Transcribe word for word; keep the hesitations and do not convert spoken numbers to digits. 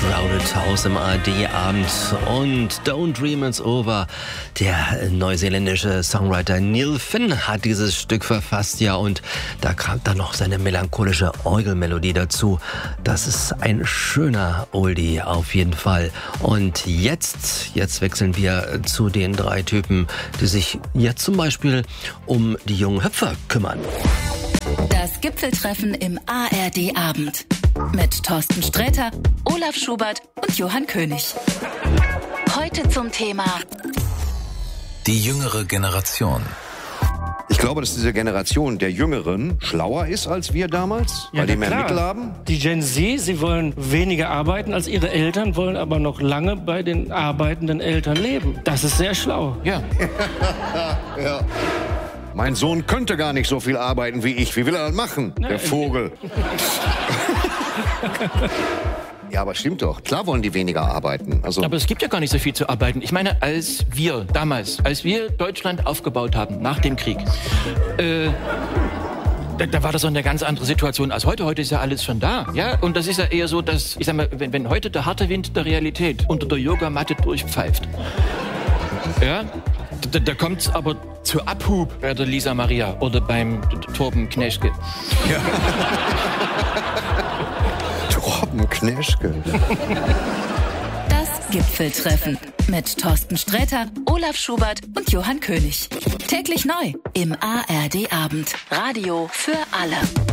Crowded House im A R D-Abend und Don't Dream It's Over. Der neuseeländische Songwriter Neil Finn hat dieses Stück verfasst, ja, und da kam dann noch seine melancholische Orgelmelodie dazu. Das ist ein schöner Oldie auf jeden Fall. Und jetzt, jetzt wechseln wir zu den drei Typen, die sich jetzt zum Beispiel um die jungen Hüpfer kümmern. Das Gipfeltreffen im A R D-Abend mit Thorsten Sträter, Olaf Schubert und Johann König. Heute zum Thema die jüngere Generation. Ich glaube, dass diese Generation der Jüngeren schlauer ist als wir damals, ja, weil die mehr klar. Mittel haben. Die Gen Z, sie wollen weniger arbeiten als ihre Eltern, wollen aber noch lange bei den arbeitenden Eltern leben. Das ist sehr schlau. Ja. Ja. Mein Sohn könnte gar nicht so viel arbeiten wie ich. Wie will er das machen, Na, der Vogel? Ja, aber stimmt doch. Klar wollen die weniger arbeiten. Also Aber es gibt ja gar nicht so viel zu arbeiten. Ich meine, als wir damals, als wir Deutschland aufgebaut haben nach dem Krieg, äh, da, da war das so eine ganz andere Situation als heute. Heute ist ja alles schon da, ja. Und das ist ja eher so, dass, ich sag mal, wenn, wenn heute der harte Wind der Realität unter der Yogamatte durchpfeift, ja, da, da kommt's aber zu Abhub bei der Lisa Maria oder beim Torben Kneschke. Ja. Torben Kneschke. das Gipfeltreffen mit Thorsten Sträter, Olaf Schubert und Johann König. Täglich neu im A R D-Abend. Radio für alle.